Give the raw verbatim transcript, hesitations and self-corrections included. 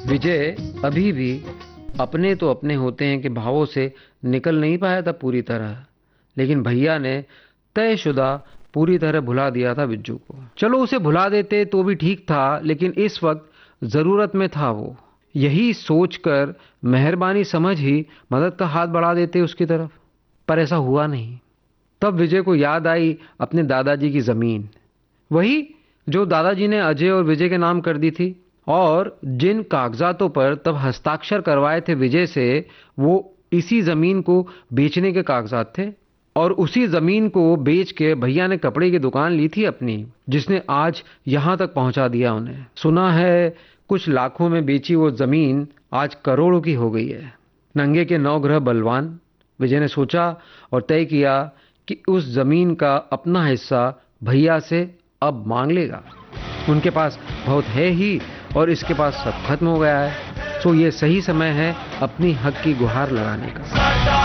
विजय अभी भी अपने तो अपने होते हैं कि भावों से निकल नहीं पाया था पूरी तरह, लेकिन भैया ने तयशुदा पूरी तरह भुला दिया था बिज्जू को। चलो उसे भुला देते तो भी ठीक था, लेकिन इस वक्त जरूरत में था वो। यही सोचकर मेहरबानी समझ ही मदद का हाथ बढ़ा देते उसकी तरफ, पर ऐसा हुआ नहीं। तब विजय को याद आई अपने दादाजी की जमीन, वही जो दादाजी ने अजय और विजय के नाम कर दी थी, और जिन कागजातों पर तब हस्ताक्षर करवाए थे विजय से, वो इसी जमीन को बेचने के कागजात थे। और उसी जमीन को बेच के भैया ने कपड़े की दुकान ली थी अपनी, जिसने आज यहां तक पहुंचा दिया उन्हें। सुना है कुछ लाखों में बेची वो जमीन आज करोड़ों की हो गई है। नंगे के नौ ग्रह बलवान, विजय ने सोचा और तय किया कि उस जमीन का अपना हिस्सा भैया से अब मांग लेगा। उनके पास बहुत है ही, और इसके पास सब खत्म हो गया है, सो ये सही समय है अपनी हक की गुहार लगाने का।